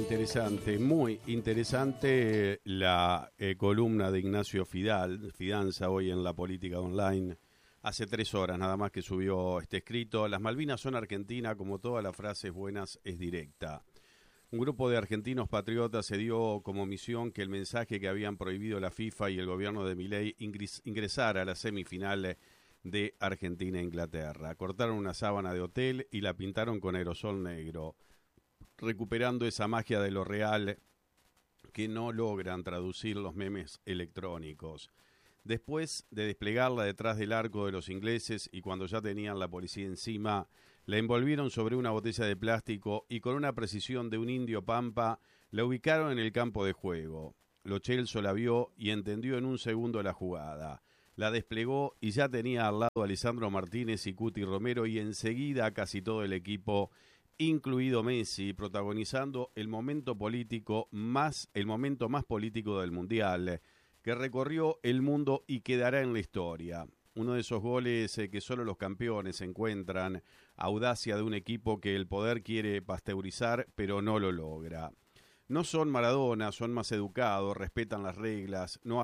Interesante, muy interesante la columna de Ignacio Fidanza hoy en La Política Online. Hace 3 horas nada más que subió este escrito. Las Malvinas son Argentina, como todas las frases buenas es directa. Un grupo de argentinos patriotas se dio como misión que el mensaje que habían prohibido la FIFA y el gobierno de Milei ingresara a la semifinal de Argentina e Inglaterra. Cortaron una sábana de hotel y la pintaron con aerosol negro, recuperando esa magia de lo real que no logran traducir los memes electrónicos. Después de desplegarla detrás del arco de los ingleses y cuando ya tenían la policía encima, la envolvieron sobre una botella de plástico y con una precisión de un indio pampa la ubicaron en el campo de juego. Lo Celso la vio y entendió en un segundo la jugada. La desplegó y ya tenía al lado a Lisandro Martínez y Cuti Romero y enseguida casi todo el equipo, incluido Messi, protagonizando el momento más político del Mundial, que recorrió el mundo y quedará en la historia. Uno de esos goles que solo los campeones encuentran, audacia de un equipo que el poder quiere pasteurizar, pero no lo logra. No son Maradona, son más educados, respetan las reglas, no